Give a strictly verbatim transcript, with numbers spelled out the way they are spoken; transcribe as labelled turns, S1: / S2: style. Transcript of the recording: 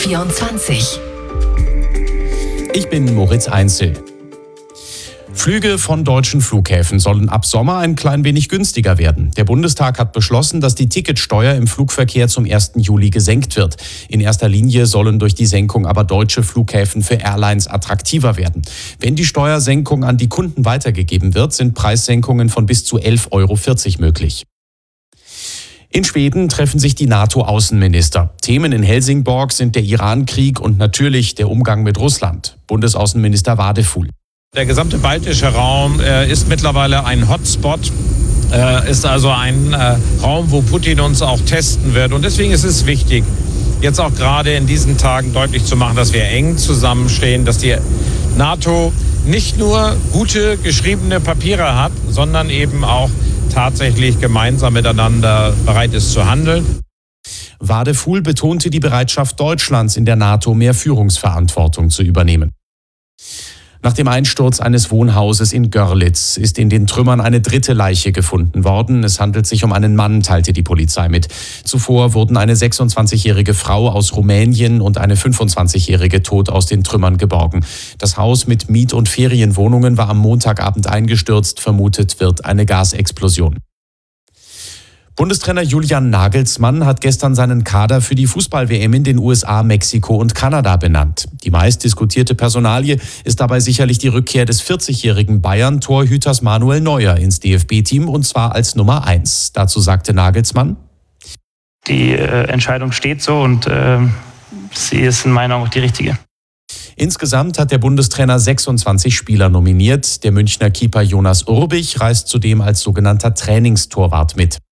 S1: vierundzwanzig.
S2: Ich bin Moritz Einzel. Flüge von deutschen Flughäfen sollen ab Sommer ein klein wenig günstiger werden. Der Bundestag hat beschlossen, dass die Ticketsteuer im Flugverkehr zum ersten Juli gesenkt wird. In erster Linie sollen durch die Senkung aber deutsche Flughäfen für Airlines attraktiver werden. Wenn die Steuersenkung an die Kunden weitergegeben wird, sind Preissenkungen von bis zu elf Euro vierzig möglich. In Schweden treffen sich die NATO-Außenminister. Themen in Helsingborg sind der Iran-Krieg und natürlich der Umgang mit Russland. Bundesaußenminister Wadefuhl.
S3: Der gesamte baltische Raum äh, ist mittlerweile ein Hotspot, äh, ist also ein äh, Raum, wo Putin uns auch testen wird. Und deswegen ist es wichtig, jetzt auch gerade in diesen Tagen deutlich zu machen, dass wir eng zusammenstehen, dass die NATO nicht nur gute geschriebene Papiere hat, sondern eben auch tatsächlich gemeinsam miteinander bereit ist zu handeln.
S2: Wadefuhl betonte die Bereitschaft Deutschlands in der NATO, mehr Führungsverantwortung zu übernehmen. Nach dem Einsturz eines Wohnhauses in Görlitz ist in den Trümmern eine dritte Leiche gefunden worden. Es handelt sich um einen Mann, teilte die Polizei mit. Zuvor wurden eine sechsundzwanzigjährige Frau aus Rumänien und eine fünfundzwanzigjährige tot aus den Trümmern geborgen. Das Haus mit Miet- und Ferienwohnungen war am Montagabend eingestürzt. Vermutet wird eine Gasexplosion. Bundestrainer Julian Nagelsmann hat gestern seinen Kader für die Fußball-W M in den U S A, Mexiko und Kanada benannt. Die meist diskutierte Personalie ist dabei sicherlich die Rückkehr des vierzigjährigen Bayern-Torhüters Manuel Neuer ins D F B-Team und zwar als Nummer eins. Dazu sagte Nagelsmann:
S4: Die äh, Entscheidung steht so und äh, sie ist in meiner Augen auch die richtige.
S2: Insgesamt hat der Bundestrainer sechsundzwanzig Spieler nominiert. Der Münchner Keeper Jonas Urbich reist zudem als sogenannter Trainingstorwart mit.